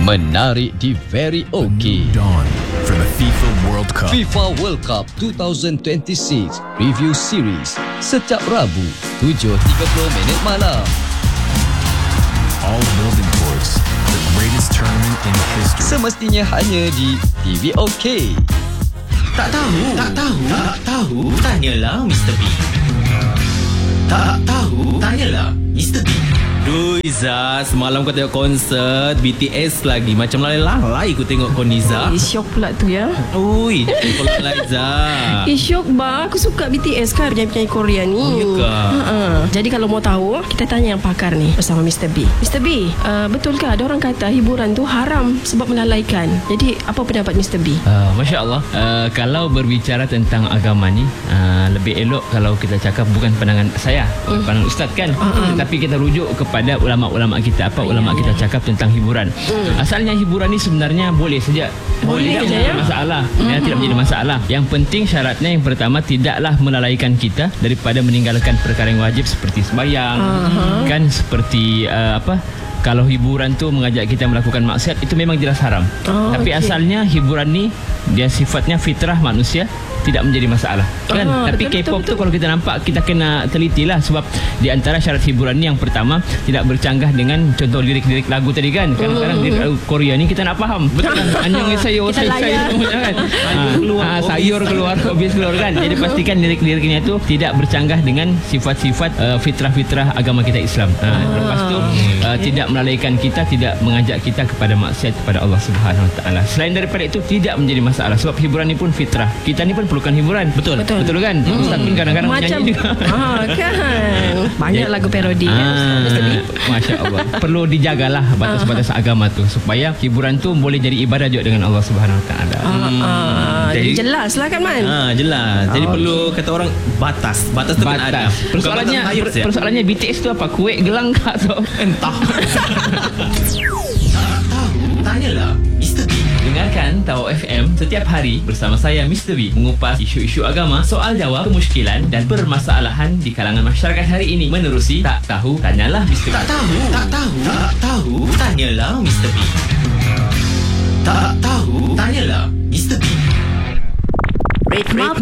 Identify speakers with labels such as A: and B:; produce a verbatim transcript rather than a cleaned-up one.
A: Menarik di Very OK.
B: Dawn for the FIFA World Cup.
A: FIFA World Cup dua ribu dua puluh enam Review Series setiap Rabu tujuh tiga puluh minit malam.
B: All building towards the greatest tournament in history.
A: Semestinya hanya di T V OK.
C: Tak tahu, tak tahu, tak tahu, tanyalah mister B. Tak tahu, tanyalah mister B. Duh Izzah, semalam kau tengok konsert B T S lagi. Macam lalai-lalai aku tengok kau Izzah.
D: Eh, syok pula tu ya.
C: Ui, kau lalai Izzah.
D: Eh, syok bah. Aku suka B T S kan, penyanyi Korea ni.
C: Oh, ya ke?
D: Ha-ha. Jadi kalau mau tahu, kita tanya yang pakar ni bersama mister B. mister B, uh, betul ke ada orang kata hiburan tu haram sebab melalaikan? Jadi apa pendapat mister B?
E: Uh, Masya Allah, uh, kalau berbicara tentang agama ni, uh, lebih elok kalau kita cakap bukan pandangan saya, bukan pandangan ustaz kan, uh-huh. Tapi kita rujuk kepada ulama-ulama kita. Apa ulama kita cakap tentang hiburan. uh. Asalnya hiburan ni sebenarnya boleh saja,
D: Boleh
E: tidak
D: je,
E: menjadi
D: ya?
E: masalah, ya, tidak menjadi masalah. Yang penting syaratnya yang pertama tidaklah melalaikan kita daripada meninggalkan perkara yang wajib seperti sembahyang,
D: uh-huh.
E: kan, seperti uh, apa, kalau hiburan tu mengajak kita melakukan maksiat, itu memang jelas haram.
D: Oh,
E: Tapi
D: okay.
E: asalnya hiburan ni dia sifatnya fitrah manusia, tidak menjadi masalah kan.
D: Ah,
E: Tapi
D: betul,
E: K-pop
D: betul,
E: tu kalau kita nampak, kita kena teliti lah. Sebab di antara syarat hiburan ni yang pertama tidak bercanggah dengan contoh lirik-lirik lagu tadi kan. Kadang-kadang
D: Hmm.
E: lirik lagu Korea ni kita nak faham. Betul kan? Anyong sayur,
D: Kita
E: sayur, sayur
D: layan.
E: semuanya kan.
C: Sayur keluar,
E: Ah,
C: obis.
E: sayur keluar, obis keluar kan. Jadi pastikan lirik-liriknya tu tidak bercanggah dengan sifat-sifat uh, fitrah-fitrah agama kita Islam. Ah, lepas tu uh, tidak melalaikan kita, tidak mengajak kita kepada maksiat kepada Allah Subhanahu Wa Taala. Selain daripada itu tidak menjadi masalah sebab hiburan ni pun fitrah. Kita ni pun perlukan hiburan. Betul.
D: Betul.
E: Betul kan? Hmm. Ustaz pun kadang-kadang
D: Macam
E: menyanyi juga.
D: ah, kan. Banyak lagu parodi kan
E: Ah,
D: mister B.
E: Masya Allah. Perlu dijagalah batas-batas agama tu supaya hiburan tu boleh jadi ibadah juga dengan Allah Subhanahu Wa Taala.
D: Ah, ah,
C: Jadi-
D: jelas lah kan Man.
C: Ha, jelas. Jadi perlu kata orang batas. Batas tu kena ada.
E: Batas. Persoalannya
C: Bukan batas hayat, ya?
E: persoalannya B T S tu apa? Kuek gelang kah tu?
C: Entah. Tak tahu, tanyalah mister B.
E: Dengarkan Tahu F M setiap hari bersama saya mister B mengupas isu-isu agama, soal jawab, kemusykilan dan permasalahan di kalangan masyarakat hari ini menerusi Tak Tahu Tanyalah mister B.
C: Tak tahu, tak tahu, tak tahu, tanyalah mister B. Tak tahu, tanyalah mister B.
D: Maaf